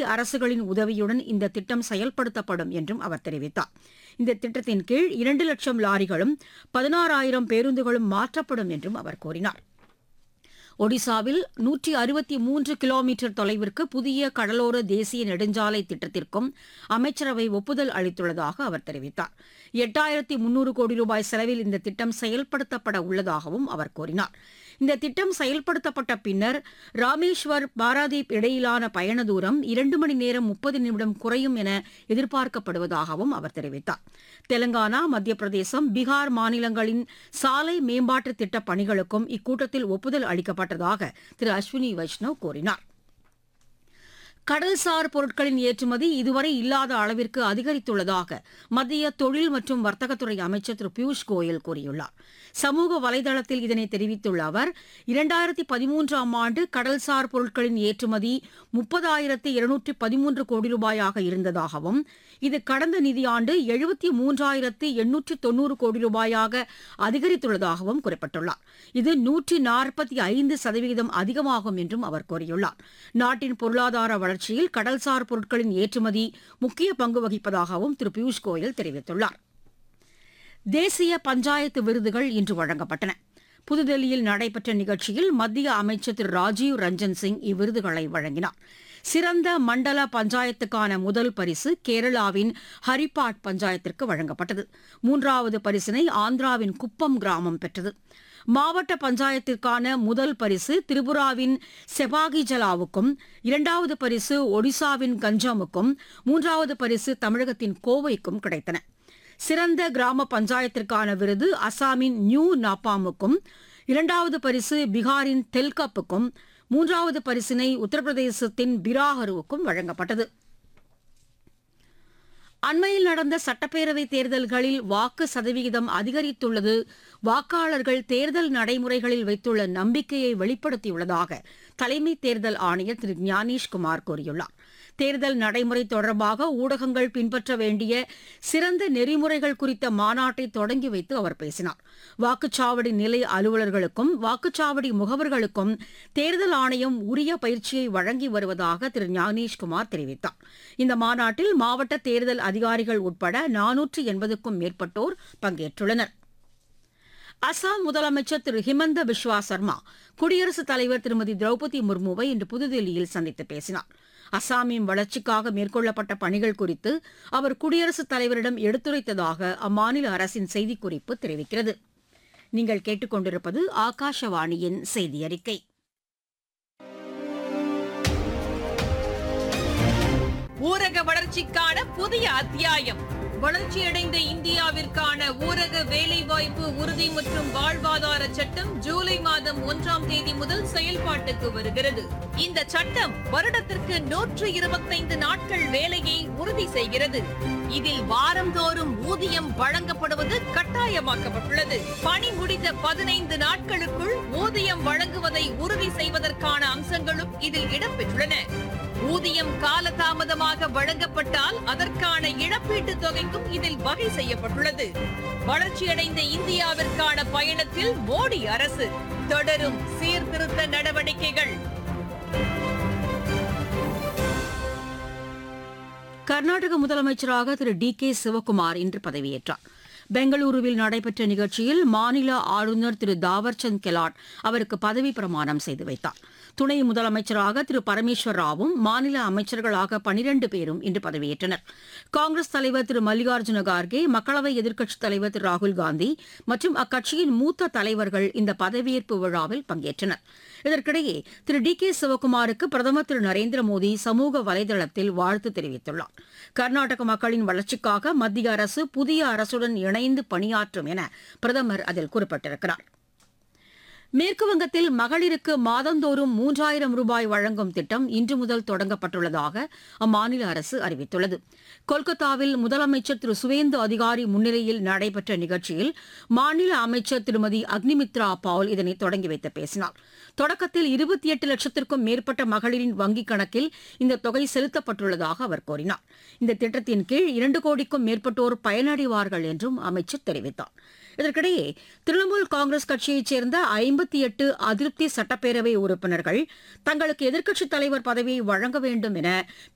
அரசுகளின் உதவியுடன் இந்த திட்டம் செயல்படுத்தப்படும் என்றும் அவர் தெரிவித்தார். இந்த திட்டத்தின் கீழ் 2 லட்சம் லாரிகளும் 16,000 பேருந்துகளும் மாற்றப்படும் என்றும் அவர் கூறினார். ஒடிசாவில் 163 கிலோமீட்டர் தொலைவிற்கு புதிய கடலோர தேசிய நெடுஞ்சாலை திட்டத்திற்கும் அமைச்சரவை ஒப்புதல் அளித்துள்ளதாக அவர் தெரிவித்தார். 8,300 கோடி ரூபாய் செலவில் இந்த திட்டம் செயல்படுத்தப்பட உள்ளதாகவும் அவர் கூறினார். இந்த திட்டம் செயல்படுத்தப்பட்ட பின்னர் ராமேஸ்வர் பாராதீப் இடையிலான பயண தூரம் 2 மணி நேரம் 30 நிமிடம் குறையும் என எதிர்பார்க்கப்படுவதாகவும் அவர் தெரிவித்தார். தெலங்கானா, மத்திய பிரதேசம், பீகார் மாநிலங்களின் சாலை மேம்பாட்டு திட்டப் பணிகளுக்கும் இக்கூட்டத்தில் ஒப்புதல் அளிக்கப்பட்டதாக திரு அஸ்வினி வைஷ்ணவ் கூறினார். கடல்சார் பொருட்களின் ஏற்றுமதி இதுவரை இல்லாத அளவிற்கு அதிகரித்துள்ளதாக மத்திய தொழில் மற்றும் வர்த்தகத்துறை அமைச்சர் திரு பியூஷ் கோயல் கூறியுள்ளார். சமூக வலைதளத்தில் இதனை தெரிவித்துள்ள அவர் 2013ஆம் ஆண்டு கடல்சார் பொருட்களின் ஏற்றுமதி 30,213 கோடி ரூபாயாக இருந்ததாகவும் இது கடந்த நிதியாண்டு 73,890 கோடி ரூபாயாக அதிகரித்துள்ளதாகவும் குறிப்பிட்டுள்ளார். இது 145% அதிகமாகும் என்றும் அவர் கூறியுள்ளார். நாட்டின் பொருளாதார வளர்ச்சியில் கடல்சார் பொருட்களின் ஏற்றுமதி முக்கிய பங்கு வகிப்பதாகவும் திரு பியூஷ் கோயல் தெரிவித்துள்ளார். தேசிய பஞ்சாயத்து விருதுகள் இன்று வழங்கப்பட்டன. புதுதில்லியில் நடைபெற்ற நிகழ்ச்சியில் மத்திய அமைச்சர் திரு ராஜீவ் ரஞ்சன் சிங் இவ்விருதுகளை வழங்கினார். சிறந்த மண்டல பஞ்சாயத்துக்கான முதல் பரிசு கேரளாவின் ஹரிப்பாட் பஞ்சாயத்திற்கு வழங்கப்பட்டது. 3வது பரிசினை ஆந்திராவின் குப்பம் கிராமம் பெற்றது. மாவட்ட பஞ்சாயத்திற்கான முதல் பரிசு திரிபுராவின் செபாகிஜலாவுக்கும், 2வது பரிசு ஒடிசாவின் கஞ்சமுக்கும், 3வது பரிசு தமிழகத்தின் கோவைக்கும் கிடைத்தன. சிறந்த கிராம பஞ்சாயத்திற்கான விருது அசாமின் நியூ நாப்பாமுக்கும், 2வது பரிசு பீகாரின் தெல்கப்புக்கும், 3வது பரிசினை உத்தரப்பிரதேசத்தின் பிராஹருவுக்கும் வழங்கப்பட்டது. அண்மையில் நடந்த சட்டப்பேரவைத் தேர்தல்களில் வாக்கு சதவிகிதம் அதிகரித்துள்ளது வாக்காளர்கள் தேர்தல் நடைமுறைகளில் வைத்துள்ள நம்பிக்கையை வெளிப்படுத்தியுள்ளதாக தலைமை தேர்தல் ஆணையர் திரு ஞானேஷ்குமார் கூறியுள்ளார். தேர்தல் நடைமுறை தொடர்பாக ஊடகங்கள் பின்பற்ற வேண்டிய சிறந்த நெறிமுறைகள் குறித்த மாநாட்டை தொடங்கி வைத்து அவர் பேசினார். வாக்குச்சாவடி நிலை அலுவலர்களுக்கும் வாக்குச்சாவடி முகவர்களுக்கும் தேர்தல் ஆணையம் உரிய பயிற்சியை வழங்கி வருவதாக திரு ஞானேஷ்குமார் தெரிவித்தார். இந்த மாநாட்டில் மாவட்ட தேர்தல் அதிகாரிகள் உட்பட 480க்கும் மேற்பட்டோர் பங்கேற்றுள்ளனர். அசாம் முதலமைச்சர் திரு ஹிமந்த பிஸ்வா சர்மா குடியரசுத் தலைவர் திருமதி திரௌபதி முர்முவை இன்று புதுதில்லியில் சந்தித்து பேசினார். அசாமின் வளர்ச்சிக்காக மேற்கொள்ளப்பட்ட பணிகள் குறித்து அவர் குடியரசுத் தலைவரிடம் எடுத்துரைத்ததாக அம்மாநில அரசின் செய்திக்குறிப்பு தெரிவிக்கிறது. நீங்கள் கேட்டுக்கொண்டிருப்பது ஆகாஷவாணியின் செய்தி அறிக்கை. ஊரக வளர்ச்சிக்கான புதிய அத்தியாயம். வளர்ச்சியடைந்த இந்தியாவிற்கான ஊரக வேலைவாய்ப்பு உறுதி மற்றும் வாழ்வாதார சட்டம் ஜூலை மாதம் 1ஆம் தேதி முதல் செயல்பாட்டுக்கு வருகிறது. இந்த சட்டம் வருடத்திற்கு 125 நாட்கள் வேலையை உறுதி செய்கிறது. இதில் வாரந்தோறும் ஊதியம் வழங்கப்படுவது கட்டாயமாக்கப்பட்டுள்ளது. பணி முடிந்த 15 நாட்களுக்குள் ஊதியம் வழங்குவதை உறுதி செய்வதற்கான அம்சங்களும் இதில் இடம்பெற்றுள்ளன. ஊதியம் காலதாமதமாக வழங்கப்பட்டால் அதற்கான இழப்பீட்டுத் தொகைக்கும் இதில் வகை செய்யப்பட்டுள்ளது. வளர்ச்சியடைந்த இந்தியாவிற்கான பயணத்தில் மோடி அரசு தொடரும் சீர்திருத்த நடவடிக்கைகள். கர்நாடக முதலமைச்சராக திரு டி.கே. சிவக்குமார் இன்று பதவியேற்றார். பெங்களூருவில் நடைபெற்ற நிகழ்ச்சியில் மாநில ஆளுநர் திரு தாவர்சந்த் கெலாட் அவருக்கு பதவி பிரமாணம் செய்து வைத்தார். துணை முதலமைச்சராக திரு பரமேஸ்வர் ராவும் மாநில அமைச்சர்களாக 12 பேரும் இன்று பதவியேற்றனர். காங்கிரஸ் தலைவர் திரு மல்லிகார்ஜுன கார்கே, மக்களவை எதிர்க்கட்சித் தலைவர் திரு ராகுல்காந்தி மற்றும் அக்கட்சியின் மூத்த தலைவர்கள் இந்த பதவியேற்பு விழாவில் பங்கேற்றனர். இதற்கிடையே திரு டி.கே. சிவக்குமாருக்கு பிரதமர் திரு நரேந்திர மோடி சமூக வலைதளத்தில் வாழ்த்து தெரிவித்துள்ளார். கர்நாடக மக்களின் வளர்ச்சிக்காக மத்திய அரசு புதிய அரசுடன் இணைந்து பணியாற்றும் என பிரதமர் அதில் குறிப்பிட்டிருக்கிறார். மேற்குவங்கத்தில் மகளிருக்கு மாதந்தோறும் 3,000 ரூபாய் வழங்கும் திட்டம் இன்று முதல் தொடங்கப்பட்டுள்ளதாக அம்மாநில அரசு அறிவித்துள்ளது. கொல்கத்தாவில் முதலமைச்சர் திரு சுவேந்து அதிகாரி முன்னிலையில் நடைபெற்ற நிகழ்ச்சியில் மாநில அமைச்சர் திருமதி அக்னிமித்ரா பால் இதனை தொடங்கி வைத்து பேசினார். தொடக்கத்தில் 28 லட்சத்திற்கும் மேற்பட்ட மகளிரின் வங்கிக் கணக்கில் இந்த தொகை செலுத்தப்பட்டுள்ளதாக அவர் கூறினார். இந்த திட்டத்தின் கீழ் 2 கோடிக்கும் மேற்பட்டோர் பயனடைவார்கள் என்றும் அமைச்சர் தெரிவித்தார். இதற்கிடையே திரிணாமுல் காங்கிரஸ் கட்சியைச் சேர்ந்த 58 அதிருப்தி சட்டப்பேரவை உறுப்பினர்கள் தங்களுக்கு எதிர்க்கட்சித் தலைவர் பதவியை வழங்க வேண்டும் என